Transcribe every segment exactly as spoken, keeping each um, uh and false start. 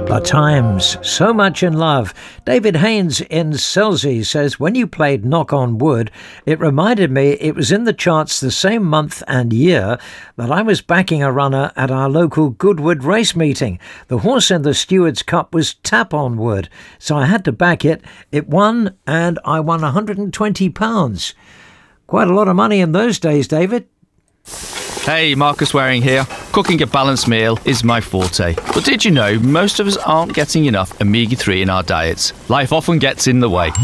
The Times, So Much in Love. David Haynes in Selsey says, when you played Knock on Wood, it reminded me it was in the charts the same month and year that I was backing a runner at our local Goodwood race meeting. The horse in the Stewards Cup was Tap on Wood, so I had to back it. It won, and I won one hundred twenty pounds. Quite a lot of money in those days, David. Hey, Marcus Waring here. Cooking a balanced meal is my forte. But did you know most of us aren't getting enough omega three in our diets? Life often gets in the way.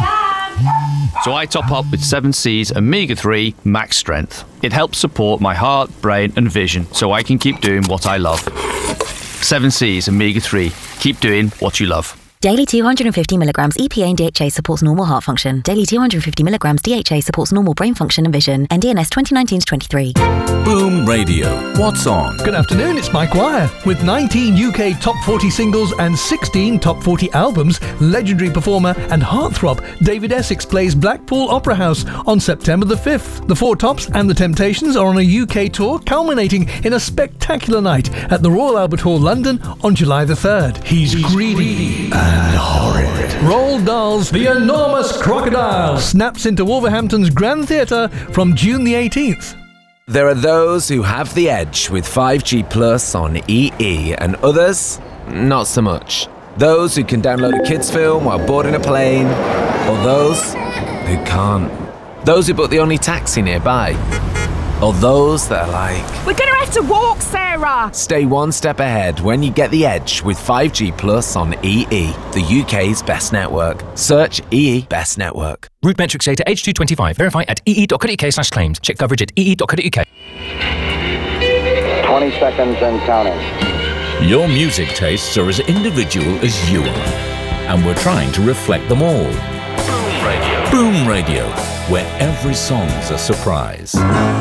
So I top up with seven C's omega three Max Strength. It helps support my heart, brain and vision so I can keep doing what I love. seven C's omega three. Keep doing what you love. Daily two hundred fifty milligrams E P A and D H A supports normal heart function. Daily two hundred fifty milligrams D H A supports normal brain function and vision. N D N S twenty nineteen to twenty-three. Boom Radio. What's on? Good afternoon, it's Mike Wire. With nineteen U K top forty singles and sixteen top forty albums, legendary performer and heartthrob David Essex plays Blackpool Opera House on September the fifth. The Four Tops and the Temptations are on a U K tour, culminating in a spectacular night at the Royal Albert Hall, London on July the third. He's, He's greedy and horrid. Roald Dahl's The Enormous Crocodile snaps into Wolverhampton's Grand Theatre from June the eighteenth. There are those who have the edge with five G Plus on E E and others, not so much. Those who can download a kids film while boarding a plane, or those who can't. Those who book the only taxi nearby, or those that are like, we're gonna have to walk, Sarah! Stay one step ahead when you get the edge with five G Plus on E E, the U K's best network. Search E E Best Network. Route metrics data H two twenty-five. Verify at ee.co.uk slash claims. Check coverage at ee.co.uk. twenty seconds and counting. Your music tastes are as individual as you are, and we're trying to reflect them all. Boom Radio. Boom Radio, where every song's a surprise.